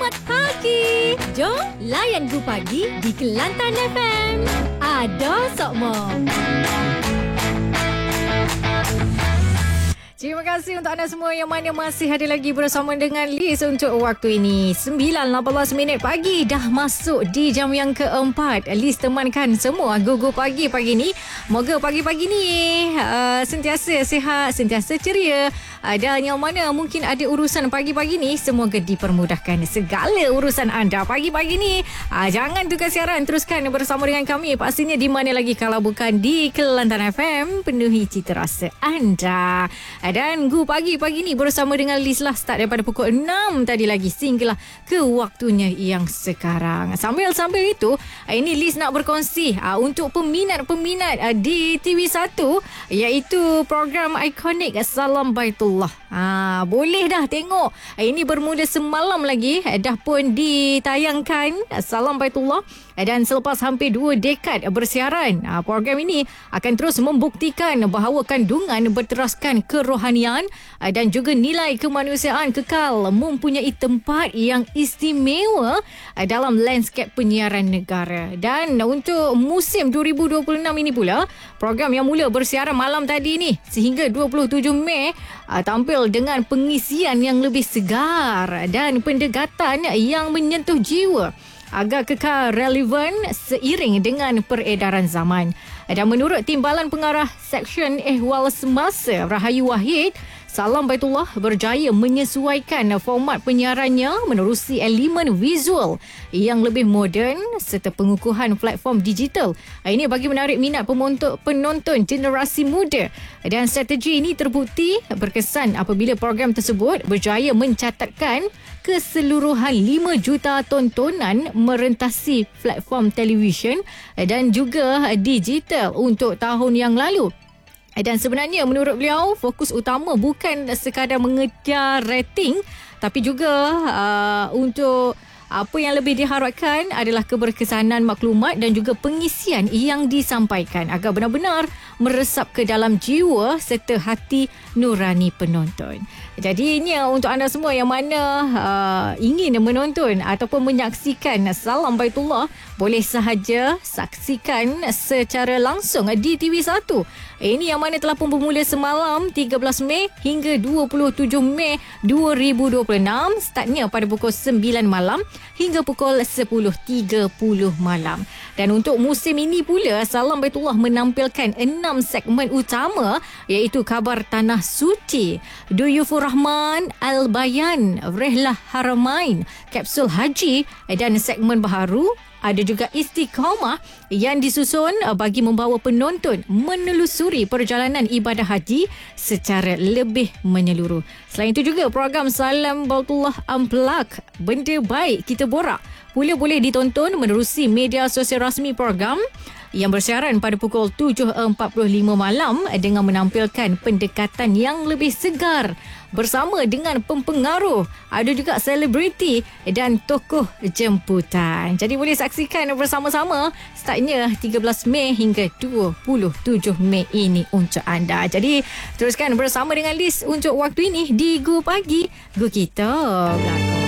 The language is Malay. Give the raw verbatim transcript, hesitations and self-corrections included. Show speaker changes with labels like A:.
A: Selamat pagi. Jom layan Gu Pagi di Kelantan F M. Ada Sokmo. Terima kasih untuk anda semua yang mana masih ada lagi bersama dengan Liz untuk waktu ini. sembilan lapan belas minit pagi dah masuk di jam yang keempat. Liz temankan semua Gugu Pagi pagi ni. Moga pagi-pagi ni uh, sentiasa sihat, sentiasa ceria. Uh, dan yang mana mungkin ada urusan pagi-pagi ni, semoga dipermudahkan segala urusan anda pagi-pagi ni. Uh, jangan tukar siaran, teruskan bersama dengan kami. Pastinya di mana lagi kalau bukan di Kelantan F M. Penuhi cita rasa anda. Dan Gu Pagi-pagi ni bersama dengan Liz lah, start daripada pukul enam tadi lagi sehinggalah ke waktunya yang sekarang. Sambil-sambil itu, ini Liz nak berkongsi uh, untuk peminat-peminat uh, di T V satu, iaitu program ikonik Salam Baitullah. Ha, boleh dah tengok. Ini bermula semalam lagi, dah pun ditayangkan Salam Baitullah. Dan selepas hampir dua dekad bersiaran, program ini akan terus membuktikan bahawa kandungan berteraskan kerohanian dan juga nilai kemanusiaan kekal mempunyai tempat yang istimewa dalam lanskap penyiaran negara. Dan untuk musim dua ribu dua puluh enam ini pula, program yang mula bersiaran malam tadi ni sehingga dua puluh tujuh Mei tampil dengan pengisian yang lebih segar dan pendekatan yang menyentuh jiwa agar kekal relevan seiring dengan peredaran zaman. Dan menurut Timbalan Pengarah Seksyen Ehwal Semasa Rahayu Wahid, Salam Baitullah berjaya menyesuaikan format penyiarannya menerusi elemen visual yang lebih moden serta pengukuhan platform digital. Ini bagi menarik minat penonton, penonton generasi muda. Dan strategi ini terbukti berkesan apabila program tersebut berjaya mencatatkan keseluruhan lima juta tontonan merentasi platform televisyen dan juga digital untuk tahun yang lalu. Dan sebenarnya menurut beliau, fokus utama bukan sekadar mengejar rating, tapi juga uh, untuk apa yang lebih diharapkan adalah keberkesanan maklumat dan juga pengisian yang disampaikan agar benar-benar meresap ke dalam jiwa serta hati nurani penonton. Jadi ini untuk anda semua yang mana uh, ingin menonton ataupun menyaksikan Salam Baitullah, boleh sahaja saksikan secara langsung di T V satu. Ini yang mana telah pun bermula semalam tiga belas Mei hingga dua puluh tujuh Mei dua ribu dua puluh enam. Startnya pada pukul sembilan malam hingga pukul sepuluh tiga puluh malam. Dan untuk musim ini pula, Salam Baitullah menampilkan enam segmen utama, iaitu Khabar Tanah Suci, Duyufur Rahman, Al-Bayan, Rehlah Haramain, Kapsul Haji dan segmen baharu ada juga Istiqamah yang disusun bagi membawa penonton menelusuri perjalanan ibadah haji secara lebih menyeluruh. Selain itu juga program Salam Baitullah Unplugged, Benda Baik Kita Borak, pula boleh ditonton menerusi media sosial rasmi program yang bersiaran pada pukul tujuh empat puluh lima malam dengan menampilkan pendekatan yang lebih segar bersama dengan pempengaruh, ada juga selebriti dan tokoh jemputan. Jadi boleh saksikan bersama-sama, startnya tiga belas Mei hingga dua puluh tujuh Mei ini untuk anda. Jadi teruskan bersama dengan Liz untuk waktu ini di Gu Pagi, Gu Kita Belakang.